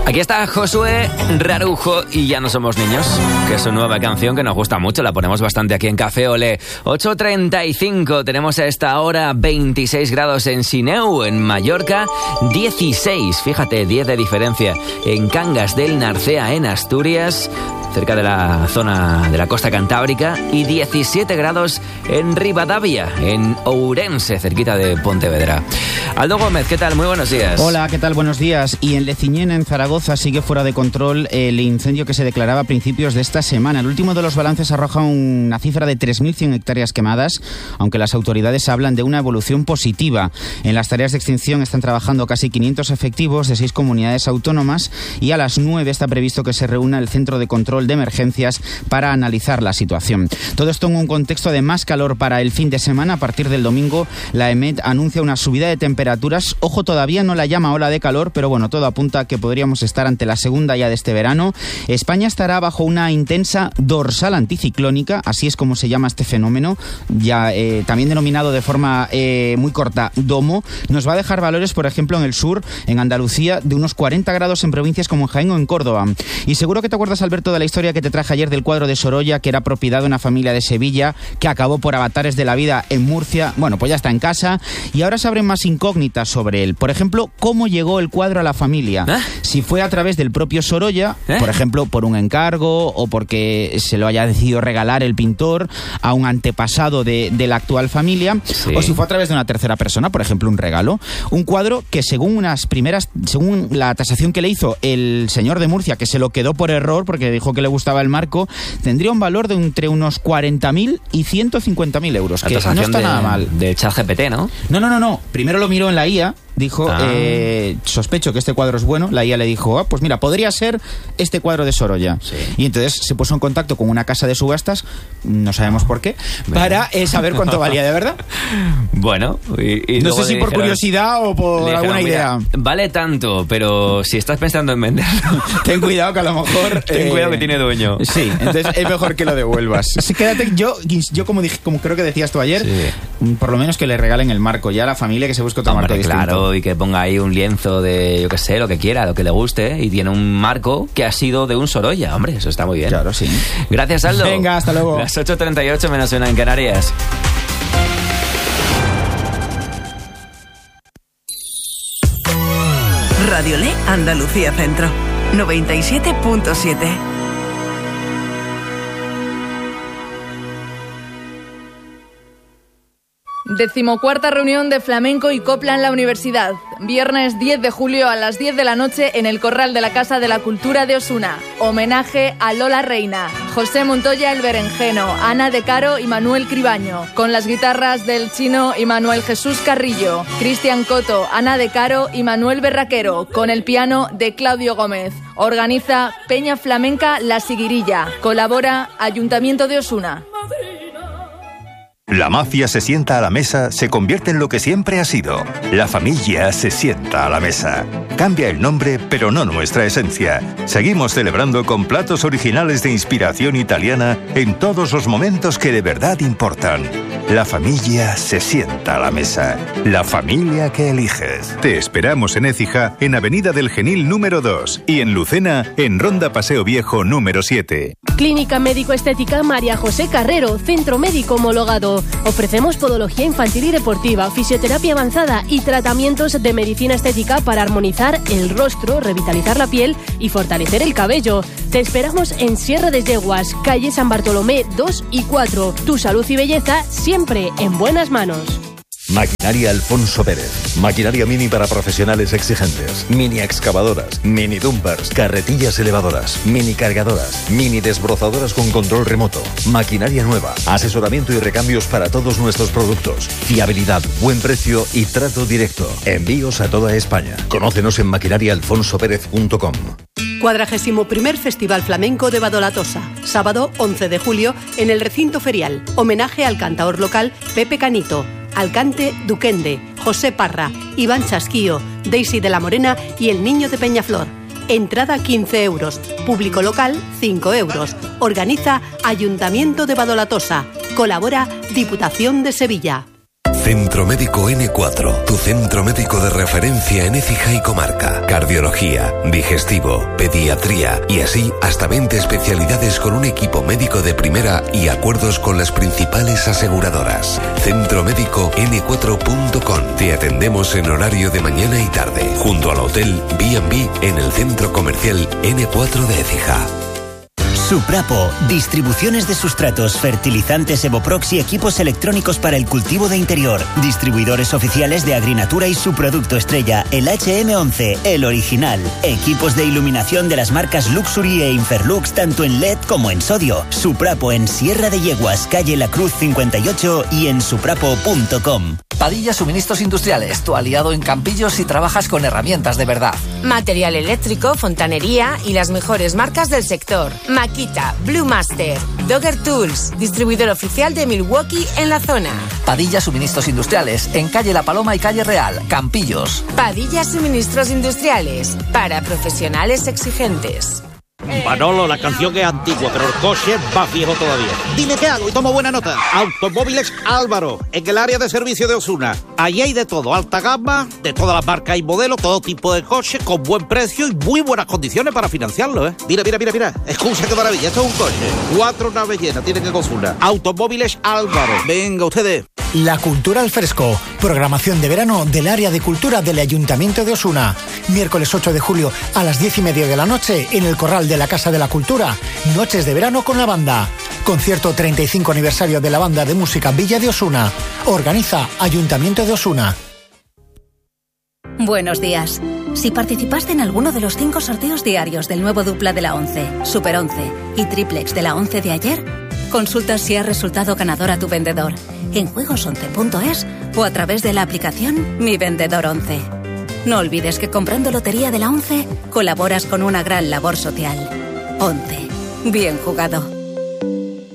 Aquí está Josué Rarujo y Ya no somos niños, que es su nueva canción que nos gusta mucho, la ponemos bastante aquí en Café Olé. 8:35, tenemos a esta hora 26 grados en Sineu, en Mallorca, 16, fíjate, 10 de diferencia en Cangas del Narcea, en Asturias, cerca de la zona de la costa cantábrica, y 17 grados en Ribadavia, en Ourense, cerquita de Pontevedra. Aldo Gómez, ¿qué tal? Muy buenos días. Hola, ¿qué tal? Buenos días. Y en Leciñén, en Zaragoza, sigue fuera de control el incendio que se declaraba a principios de esta semana. El último de los balances arroja una cifra de 3.100 hectáreas quemadas, aunque las autoridades hablan de una evolución positiva. En las tareas de extinción están trabajando casi 500 efectivos de 6 comunidades autónomas y a las 9 está previsto que se reúna el Centro de Control de Emergencias para analizar la situación. Todo esto en un contexto de más calor para el fin de semana. A partir del domingo, la EMET anuncia una subida de temperaturas. Ojo, todavía no la llama ola de calor, pero bueno, todo apunta a que podríamos estar ante la segunda ya de este verano. España estará bajo una intensa dorsal anticiclónica, así es como se llama este fenómeno, ya también denominado de forma muy corta domo. Nos va a dejar valores, por ejemplo, en el sur, en Andalucía, de unos 40 grados en provincias como en Jaén o en Córdoba. Y seguro que te acuerdas, Alberto, de la historia que te traje ayer del cuadro de Sorolla, que era propiedad de una familia de Sevilla, que acabó por avatares de la vida en Murcia. Bueno, pues ya está en casa y ahora se abren más incógnitas sobre él. Por ejemplo, ¿cómo llegó el cuadro a la familia? Si fue a través del propio Sorolla, por ejemplo, por un encargo o porque se lo haya decidido regalar el pintor a un antepasado de la actual familia, o si fue a través de una tercera persona, por ejemplo, un regalo. Un cuadro que según la tasación que le hizo el señor de Murcia, que se lo quedó por error porque dijo que le gustaba el marco, tendría un valor de entre unos 40.000 y 150.000 euros, que no está nada mal. De ChatGPT, ¿no? No. Primero lo miró en la IA. Dijo, sospecho que este cuadro es bueno. La IA le dijo, pues mira, podría ser este cuadro de Sorolla. Sí. Y entonces se puso en contacto con una casa de subastas, no sabemos por qué, para saber cuánto valía de verdad. Bueno, y no sé si por curiosidad o por alguna idea. Vale tanto, pero si estás pensando en venderlo, ten cuidado que a lo mejor... ten cuidado que tiene dueño. Sí, entonces es mejor que lo devuelvas. Sí, quédate, yo como dije, como creo que decías tú ayer, por lo menos que le regalen el marco. Ya a la familia que se busque otro marco distinto. Claro. Y que ponga ahí un lienzo de, yo qué sé, lo que quiera, lo que le guste, y tiene un marco que ha sido de un Sorolla. Hombre, eso está muy bien. Claro, sí. Gracias, Aldo. Venga, hasta luego. Las 8:38 menos 1 en Canarias. Radio Lé Andalucía Centro, 97.7. 14ª reunión de flamenco y copla en la universidad. Viernes 10 de julio a las 10 de la noche en el Corral de la Casa de la Cultura de Osuna. Homenaje a Lola Reina, José Montoya el Berenjeno, Ana de Caro y Manuel Cribaño. Con las guitarras del Chino y Manuel Jesús Carrillo, Cristian Coto, Ana de Caro y Manuel Berraquero. Con el piano de Claudio Gómez. Organiza Peña Flamenca La Siguirilla. Colabora Ayuntamiento de Osuna. La mafia se sienta a la mesa, se convierte en lo que siempre ha sido. La familia se sienta a la mesa. Cambia el nombre, pero no nuestra esencia. Seguimos celebrando con platos originales de inspiración italiana en todos los momentos que de verdad importan. La familia se sienta a la mesa. La familia que eliges. Te esperamos en Écija, en Avenida del Genil número 2 y en Lucena, en Ronda Paseo Viejo número 7. Clínica Médico-Estética María José Carrero, centro médico homologado. Ofrecemos podología infantil y deportiva, fisioterapia avanzada y tratamientos de medicina estética para armonizar el rostro, revitalizar la piel y fortalecer el cabello. Te esperamos en Sierra de Yeguas, calle San Bartolomé 2 y 4. Tu salud y belleza siempre en buenas manos. Maquinaria Alfonso Pérez. Maquinaria mini para profesionales exigentes. Mini excavadoras, mini dumpers, carretillas elevadoras, mini cargadoras, mini desbrozadoras con control remoto. Maquinaria nueva, asesoramiento y recambios para todos nuestros productos. Fiabilidad, buen precio y trato directo. Envíos a toda España. Conócenos en maquinariaalfonsoperez.com. 41º Festival Flamenco de Badolatosa. Sábado 11 de julio en el recinto ferial. Homenaje al cantaor local Pepe Canito. Alcante Duquende, José Parra, Iván Chasquío, Daisy de la Morena y el Niño de Peñaflor. Entrada 15 euros. Público local 5 euros. Organiza Ayuntamiento de Badolatosa. Colabora Diputación de Sevilla. Centro Médico N4, tu centro médico de referencia en Écija y comarca. Cardiología, digestivo, pediatría y así hasta 20 especialidades con un equipo médico de primera y acuerdos con las principales aseguradoras. Centro Médico N4.com. Te atendemos en horario de mañana y tarde, junto al Hotel B&B en el Centro Comercial N4 de Écija. Suprapo, distribuciones de sustratos, fertilizantes Evoprox y equipos electrónicos para el cultivo de interior. Distribuidores oficiales de Agrinatura y su producto estrella, el HM11, el original. Equipos de iluminación de las marcas Luxury e Inferlux, tanto en LED como en sodio. Suprapo en Sierra de Yeguas, calle La Cruz 58 y en suprapo.com. Padilla Suministros Industriales, tu aliado en Campillos si trabajas con herramientas de verdad. Material eléctrico, fontanería y las mejores marcas del sector. Makita, Blue Master, Dogger Tools, distribuidor oficial de Milwaukee en la zona. Padilla Suministros Industriales, en calle La Paloma y calle Real, Campillos. Padilla Suministros Industriales, para profesionales exigentes. Manolo, la canción es antigua, pero el coche va viejo todavía. Dime qué hago y tomo buena nota. Automóviles Álvaro, en el área de servicio de Osuna. Allí hay de todo, alta gama, de todas las marcas y modelos, todo tipo de coches, con buen precio y muy buenas condiciones para financiarlo, ¿eh? Mira. Escucha qué maravilla, esto es un coche. 4 naves llenas, tienen que Osuna. Automóviles Álvaro. Venga, ustedes. La cultura al fresco. Programación de verano del área de cultura del Ayuntamiento de Osuna. Miércoles 8 de julio a las 10:30 de la noche en el Corral de la Casa de la Cultura. Noches de verano con la banda. Concierto 35 aniversario de la banda de música Villa de Osuna. Organiza Ayuntamiento de Osuna. Buenos días. Si participaste en alguno de los 5 sorteos diarios del nuevo dupla de la 11, Super 11 y triplex de la 11 de ayer, consulta si ha resultado ganador a tu vendedor en juegos11.es o a través de la aplicación Mi Vendedor 11. No olvides que comprando lotería de la 11 colaboras con una gran labor social. 11. Bien jugado.